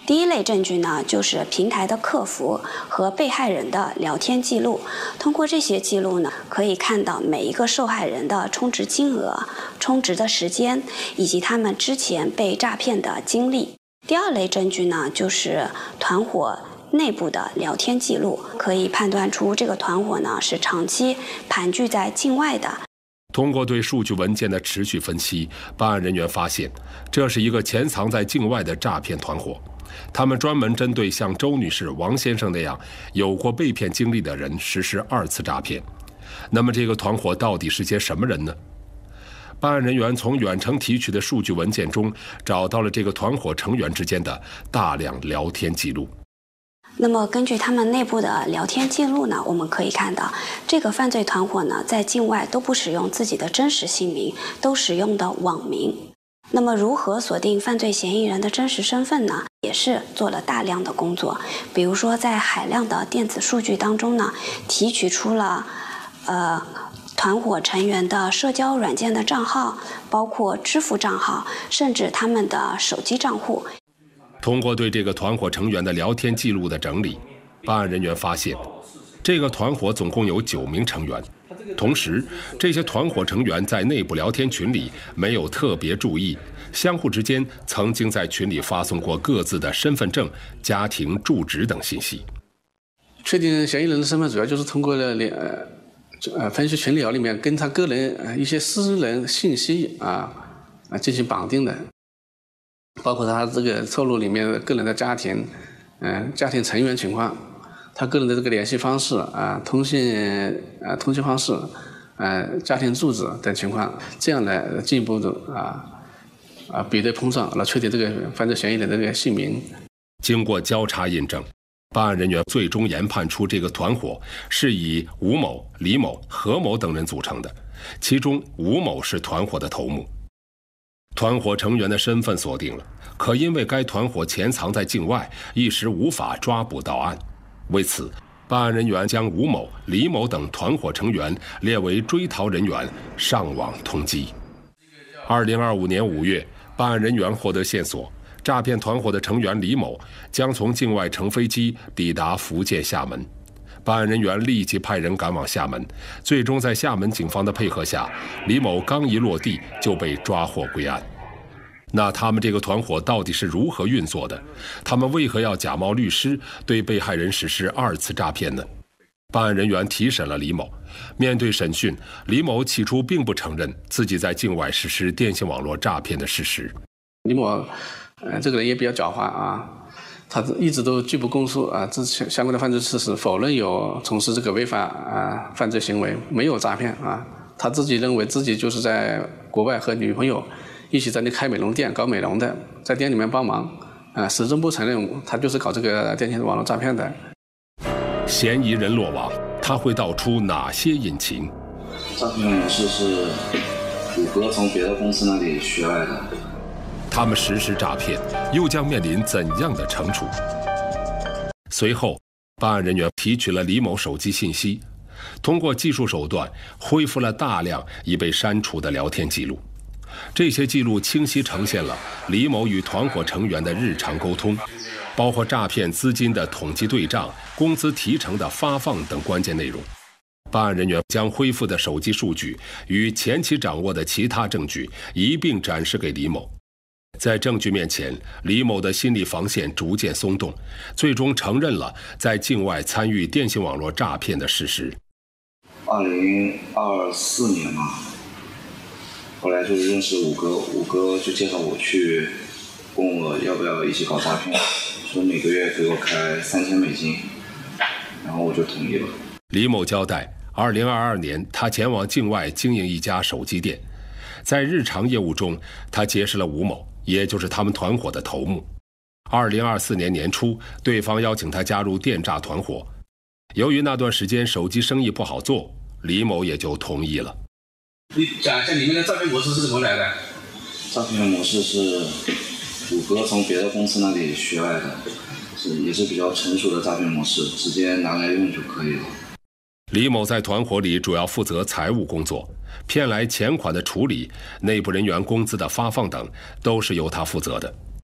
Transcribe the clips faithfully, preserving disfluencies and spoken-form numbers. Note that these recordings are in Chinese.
第一类证据呢，就是平台的客服和被害人的聊天记录。通过这些记录呢，可以看到每一个受害人的充值金额、充值的时间，以及他们之前被诈骗的经历。第二类证据呢，就是团伙内部的聊天记录，可以判断出这个团伙呢是长期盘踞在境外的。 通过对数据文件的持续分析，办案人员发现，这是一个潜藏在境外的诈骗团伙。他们专门针对像周女士、王先生那样有过被骗经历的人实施二次诈骗。那么，这个团伙到底是些什么人呢？办案人员从远程提取的数据文件中找到了这个团伙成员之间的大量聊天记录。 那么根据他们内部的聊天记录呢，我们可以看到，这个犯罪团伙呢，在境外都不使用自己的真实姓名，都使用的网名。那么如何锁定犯罪嫌疑人的真实身份呢？也是做了大量的工作。比如说，在海量的电子数据当中呢，提取出了呃团伙成员的社交软件的账号，包括支付账号，甚至他们的手机账户。 通过对这个团伙成员的聊天记录的整理，办案人员发现，这个团伙总共有九名成员。同时，这些团伙成员在内部聊天群里没有特别注意，相互之间曾经在群里发送过各自的身份证、家庭住址等信息。 确定嫌疑人的身份，主要就是通过了呃呃分析群聊里面跟他个人呃一些私人信息啊啊进行绑定的，包括他这个透露里面的个人的家庭，嗯、呃、家庭成员情况。他个人的这个联系方式啊、通信啊、通信方式、啊、家庭住址等情况，这样来进一步的啊啊比对碰撞，来确定这个犯罪嫌疑人的这个姓名。 经过交叉印证，办案人员最终研判出这个团伙是以吴某、李某、何某等人组成的，其中吴某是团伙的头目。团伙成员的身份锁定了，可因为该团伙潜藏在境外，一时无法抓捕到案。为此，办案人员将吴某、李某等团伙成员列为追逃人员，上网通缉。二零二五年五月，办案人员获得线索，诈骗团伙的成员李某将从境外乘飞机抵达福建厦门。办案人员立即派人赶往厦门，最终在厦门警方的配合下，李某刚一落地就被抓获归案。那他们这个团伙到底是如何运作的？他们为何要假冒律师对被害人实施二次诈骗呢？办案人员提审了李某，面对审讯，李某起初并不承认自己在境外实施电信网络诈骗的事实。 李某，呃，这个人也比较狡猾啊，他一直都拒不供述啊，这相关的犯罪事实，否认有从事这个违法啊犯罪行为，没有诈骗啊。他自己认为自己就是在国外和女朋友一起在那开美容店搞美容的，在店里面帮忙，啊，始终不承认他就是搞这个电信网络诈骗的。 嫌疑人落网，他会道出哪些隐情？ 诈骗模式是谷歌从别的公司那里学来的。 他们实施诈骗，又将面临怎样的惩处？随后，办案人员提取了李某手机信息，通过技术手段恢复了大量已被删除的聊天记录。这些记录清晰呈现了李某与团伙成员的日常沟通，包括诈骗资金的统计对账、工资提成的发放等关键内容。办案人员将恢复的手机数据与前期掌握的其他证据一并展示给李某。在证据面前，李某的心理防线逐渐松动，最终承认了在境外参与电信网络诈骗的事实。 二零二四年嘛，后来就是认识五哥，五哥就介绍我去，问我要不要一起搞诈骗，说每个月给我开三千美金，然后我就同意了。 李某交代，二零二二年他前往境外经营一家手机店，在日常业务中，他结识了吴某，也就是他们团伙的头目。二零二四年年初，对方邀请他加入电诈团伙，由于那段时间手机生意不好做，李某也就同意了。 你讲一下里面的诈骗模式是怎么来的？ 诈骗模式是谷歌从别的公司那里学来的，是也是比较成熟的诈骗模式，直接拿来用就可以了。 李某在团伙里主要负责财务工作，骗来钱款的处理、内部人员工资的发放等，都是由他负责的。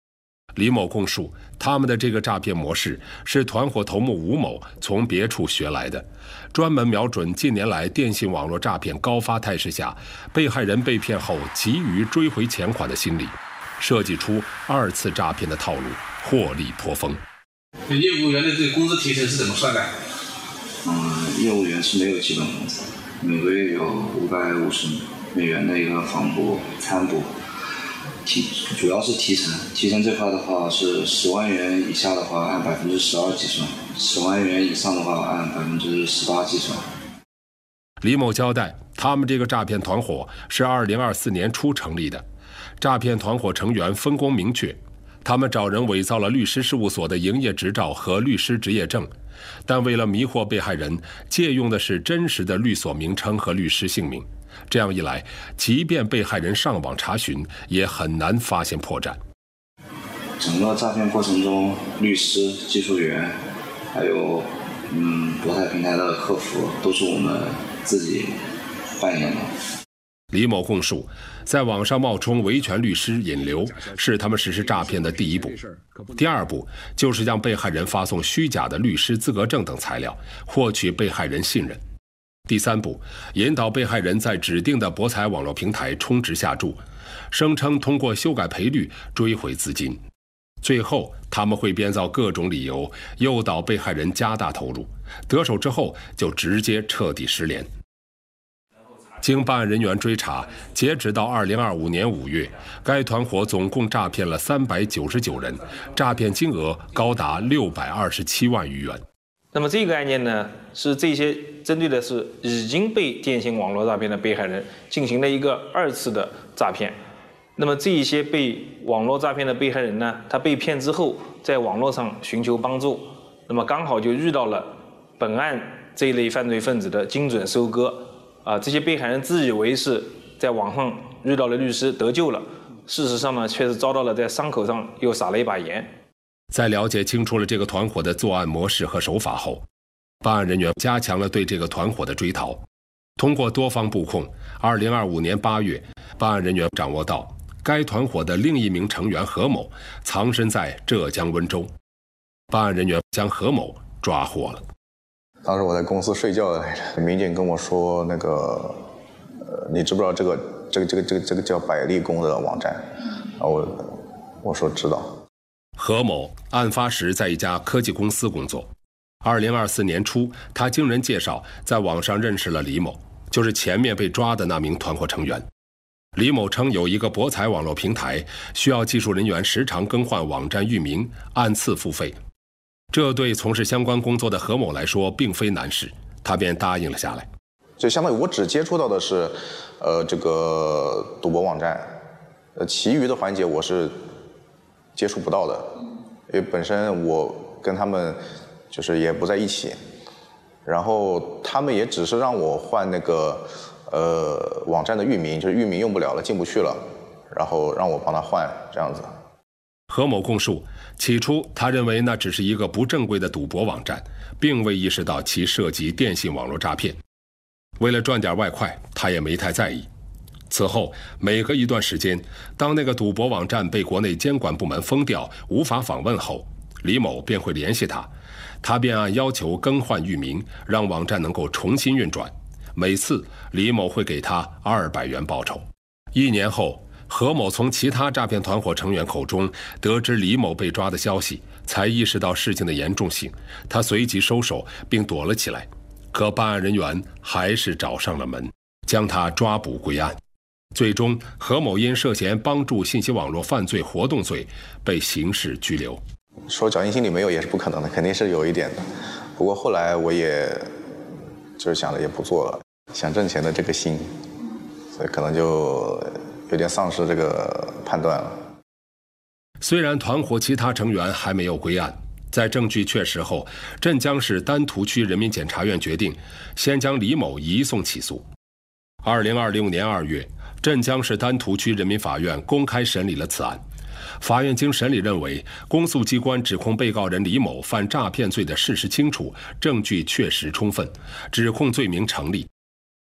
李某供述，他们的这个诈骗模式是团伙头目吴某从别处学来的，专门瞄准近年来电信网络诈骗高发态势下，被害人被骗后急于追回钱款的心理，设计出二次诈骗的套路，获利颇丰。 业务员的这个工资提成是怎么算的？ 嗯，业务员是没有基本工资，每个月有五百五十美元的一个房补、餐补。提主要是提成，提成这块的话是十万元以下的话按百分之十二计算，十万元以上的话按百分之十八计算。 李某交代，他们这个诈骗团伙是二零二四年初成立的，诈骗团伙成员分工明确，他们找人伪造了律师事务所的营业执照和律师执业证，但为了迷惑被害人，借用的是真实的律所名称和律师姓名。这样一来，即便被害人上网查询，也很难发现破绽。 整个诈骗过程中，律师、技术员，还有嗯博彩平台的客服，都是我们自己扮演的。 李某供述，在网上冒充维权律师引流，是他们实施诈骗的第一步。第二步就是让被害人发送虚假的律师资格证等材料，获取被害人信任。第三步，引导被害人在指定的博彩网络平台充值下注，声称通过修改赔率追回资金。最后，他们会编造各种理由，诱导被害人加大投入，得手之后就直接彻底失联。经办案人员追查，截止到二零二五年五月，该团伙总共诈骗了三百九十九人，诈骗金额高达六百二十七万余元。 那么这个案件呢，是这些针对的是已经被电信网络诈骗的被害人进行了一个二次的诈骗。那么这一些被网络诈骗的被害人呢，他被骗之后，在网络上寻求帮助，那么刚好就遇到了本案这一类犯罪分子的精准收割。啊，这些被害人自以为是在网上遇到了律师得救了，事实上呢，却是遭到了在伤口上又撒了一把盐。 在了解清楚了这个团伙的作案模式和手法后，办案人员加强了对这个团伙的追逃。通过多方布控，二零二五年八月，办案人员掌握到该团伙的另一名成员何某藏身在浙江温州，办案人员将何某抓获了。 当时我在公司睡觉来着，民警跟我说那个，呃，你知不知道这个这个这个这个这个叫百利工的网站？然后我我说知道。 何某案发时在一家科技公司工作。二零二四年初，他经人介绍在网上认识了李某，就是前面被抓的那名团伙成员。李某称有一个博彩网络平台，需要技术人员时常更换网站域名，按次付费。这对从事相关工作的何某来说并非难事，他便答应了下来。 就相当于我只接触到的是，呃，这个赌博网站，呃，其余的环节我是接触不到的，因为本身我跟他们就是也不在一起，然后他们也只是让我换那个呃网站的域名，就是域名用不了了，进不去了，然后让我帮他换这样子。 何某供述，起初他认为那只是一个不正规的赌博网站，并未意识到其涉及电信网络诈骗。为了赚点外快，他也没太在意。此后，每隔一段时间，当那个赌博网站被国内监管部门封掉，无法访问后，李某便会联系他，他便按要求更换域名，让网站能够重新运转。每次，李某会给他二百元报酬。一年后，何某从其他诈骗团伙成员口中得知李某被抓的消息，才意识到事情的严重性，他随即收手并躲了起来。可办案人员还是找上了门，将他抓捕归案。最终，何某因涉嫌帮助信息网络犯罪活动罪被刑事拘留。 说侥幸心理没有也是不可能的，肯定是有一点的。不过后来我也就是想着也不做了，想挣钱的这个心，所以可能就有点丧失这个判断了。 虽然团伙其他成员还没有归案，在证据确实后，镇江市丹徒区人民检察院决定先将李某移送起诉。二零二六年二月，镇江市丹徒区人民法院公开审理了此案。法院经审理认为，公诉机关指控被告人李某犯诈骗罪的事实清楚，证据确实充分，指控罪名成立。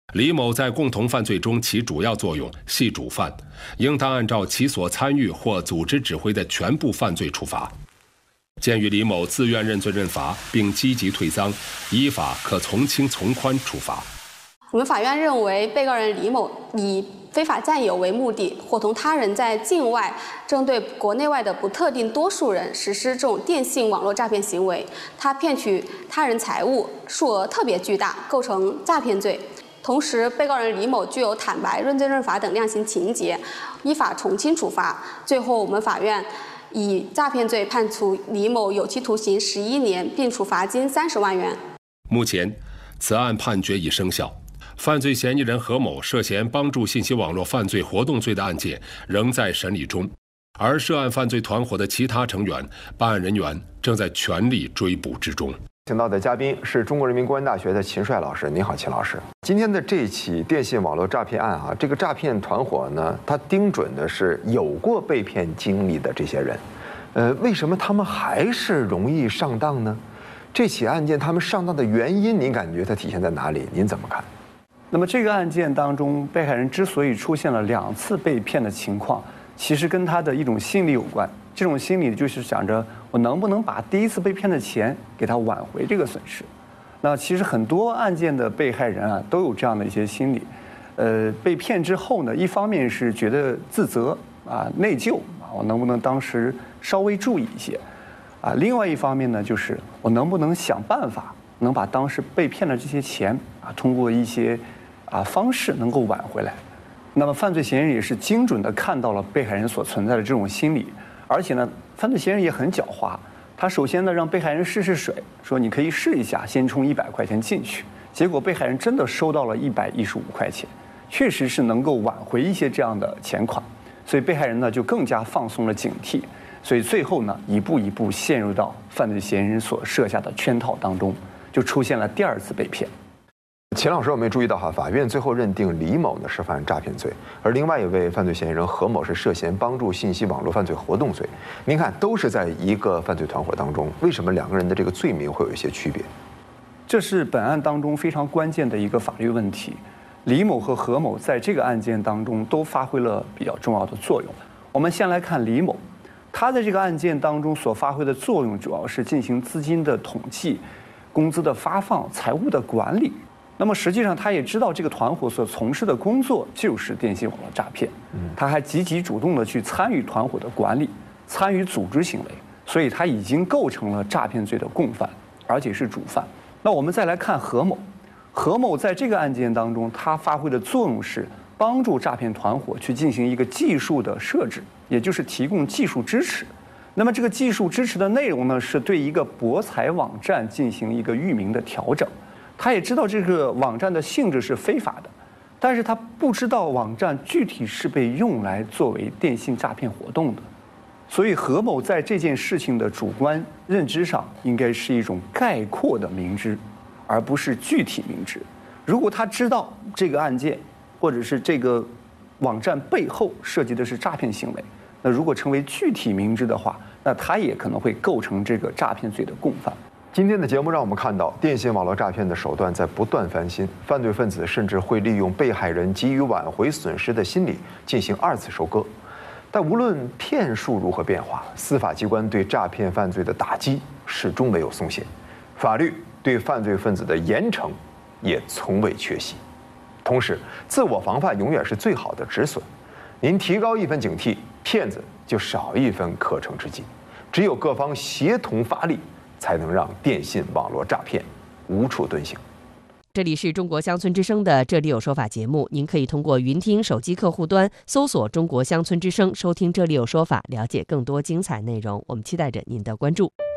李某在共同犯罪中起主要作用，系主犯，应当按照其所参与或组织指挥的全部犯罪处罚。鉴于李某自愿认罪认罚，并积极退赃，依法可从轻从宽处罚。 我们法院认为，被告人李某以非法占有为目的，伙同他人在境外针对国内外的不特定多数人实施这种电信网络诈骗行为，他骗取他人财物，数额特别巨大，构成诈骗罪。同时，被告人李某具有坦白、认罪认罚等量刑情节，依法从轻处罚。最后，我们法院以诈骗罪判处李某有期徒刑十一年，并处罚金三十万元。 目前，此案判决已生效。犯罪嫌疑人何某涉嫌帮助信息网络犯罪活动罪的案件仍在审理中，而涉案犯罪团伙的其他成员，办案人员正在全力追捕之中。 请到的嘉宾是中国人民公安大学的秦帅老师。您好，秦老师。今天的这起电信网络诈骗案啊，这个诈骗团伙呢，它盯准的是有过被骗经历的这些人。呃，为什么他们还是容易上当呢？这起案件他们上当的原因，您感觉它体现在哪里？您怎么看？ 那么这个案件当中，被害人之所以出现了两次被骗的情况，其实跟他的一种心理有关。这种心理就是想着我能不能把第一次被骗的钱给他挽回这个损失。那其实很多案件的被害人啊都有这样的一些心理，呃，被骗之后呢，一方面是觉得自责啊、内疚啊，我能不能当时稍微注意一些啊？另外一方面呢，就是我能不能想办法能把当时被骗的这些钱啊，通过一些啊方式能够挽回来。那么犯罪嫌疑人也是精准地看到了被害人所存在的这种心理，而且呢，犯罪嫌疑人也很狡猾。他首先呢让被害人试试水，说你可以试一下，先充一百块钱进去。结果被害人真的收到了一百一十五块钱，确实是能够挽回一些这样的钱款，所以被害人呢就更加放松了警惕，所以最后呢一步一步陷入到犯罪嫌疑人所设下的圈套当中，就出现了第二次被骗。 秦老师有没有注意到哈？法院最后认定李某呢是犯诈骗罪，而另外一位犯罪嫌疑人何某是涉嫌帮助信息网络犯罪活动罪。您看，都是在一个犯罪团伙当中，为什么两个人的这个罪名会有一些区别？ 这是本案当中非常关键的一个法律问题。李某和何某在这个案件当中都发挥了比较重要的作用。我们先来看李某，他在这个案件当中所发挥的作用主要是进行资金的统计、工资的发放、财务的管理。那么实际上，他也知道这个团伙所从事的工作就是电信网络诈骗，他还积极主动的去参与团伙的管理，参与组织行为，所以他已经构成了诈骗罪的共犯，而且是主犯。那我们再来看何某，何某在这个案件当中，他发挥的作用是帮助诈骗团伙去进行一个技术的设置，也就是提供技术支持。那么这个技术支持的内容呢，是对一个博彩网站进行一个域名的调整。他也知道这个网站的性质是非法的，但是他不知道网站具体是被用来作为电信诈骗活动的，所以何某在这件事情的主观认知上应该是一种概括的明知，而不是具体明知。如果他知道这个案件或者是这个网站背后涉及的是诈骗行为，那如果成为具体明知的话，那他也可能会构成这个诈骗罪的共犯。 今天的节目让我们看到，电信网络诈骗的手段在不断翻新，犯罪分子甚至会利用被害人急于挽回损失的心理进行二次收割。但无论骗术如何变化，司法机关对诈骗犯罪的打击始终没有松懈，法律对犯罪分子的严惩也从未缺席。同时，自我防范永远是最好的止损。您提高一分警惕，骗子就少一分可乘之机。只有各方协同发力，才能让电信网络诈骗无处遁形。 这里是中国乡村之声的《这里有说法》节目，您可以通过云听手机客户端搜索中国乡村之声，收听《这里有说法》，了解更多精彩内容。我们期待着您的关注。